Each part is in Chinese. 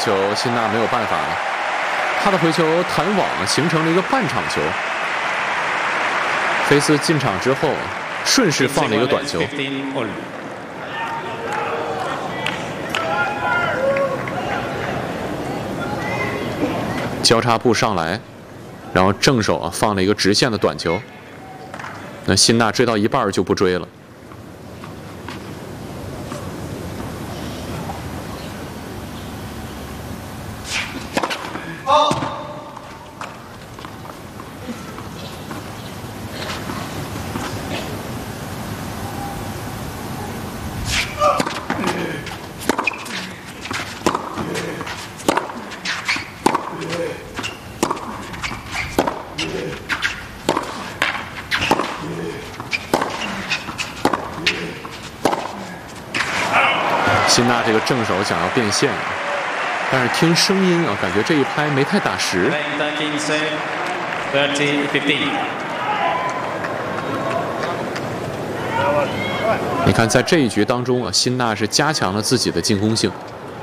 球，辛纳没有办法了。他的回球弹网，形成了一个半场球。菲斯进场之后，顺势放了一个短球。交叉步上来，然后正手放了一个直线的短球。那辛纳追到一半就不追了。 辛纳这个正手想要变线，但是听声音感觉这一拍没太打实。你看，在这一局当中辛纳是加强了自己的进攻性。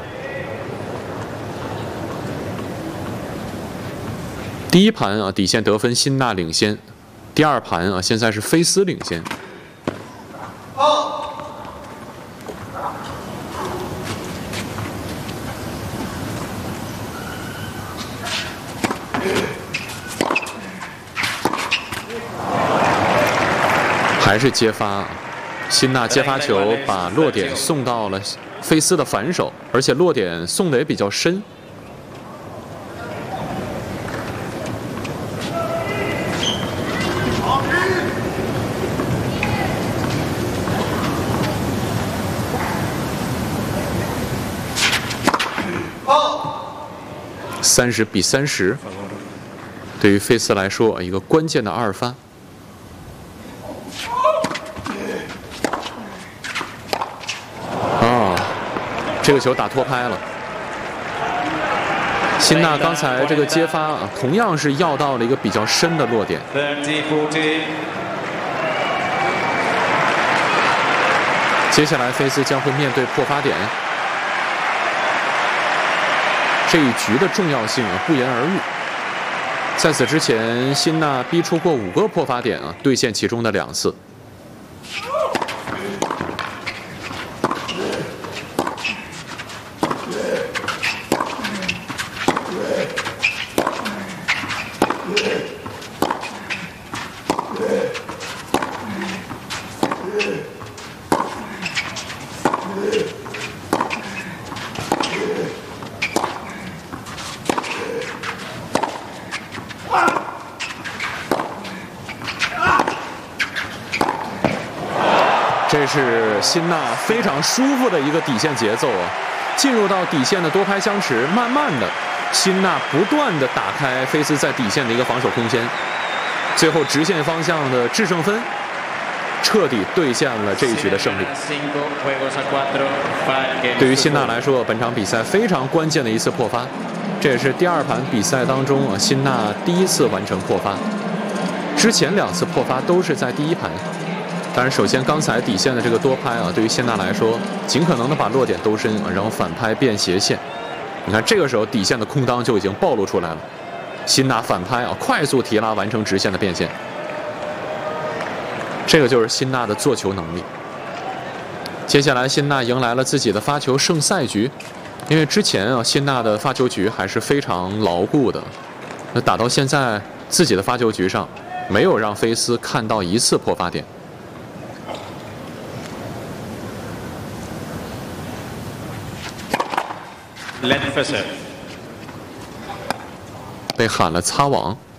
第一盘底线得分辛纳领先，第二盘现在是菲斯领先。 还是接发，辛纳接发球把落点送到了菲斯的反手，而且落点送的也比较深。30比30，对于菲斯来说，一个关键的二发。 这个球打脱拍了，辛纳刚才这个接发同样是要到了一个比较深的落点。接下来菲斯将会面对破发点，这一局的重要性不言而喻。在此之前，辛纳逼出过5个破发点兑现其中的2次。 这是辛纳非常舒服的一个底线节奏进入到底线的多拍相持，慢慢的，辛纳不断的打开菲斯在底线的一个防守空间，最后直线方向的制胜分，彻底兑现了这一局的胜利。对于辛纳来说，本场比赛非常关键的一次破发，这也是第2盘比赛当中辛纳第1次完成破发，之前2次破发都是在第1盘。 当然，首先刚才底线的这个多拍对于辛纳来说，尽可能的把落点兜深，然后反拍变斜线。你看这个时候底线的空当就已经暴露出来了，辛纳反拍快速提拉完成直线的变线。这个就是辛纳的做球能力。接下来，辛纳迎来了自己的发球胜赛局，因为之前辛纳的发球局还是非常牢固的，那打到现在自己的发球局上，没有让菲斯看到1次破发点。 被喊了擦网。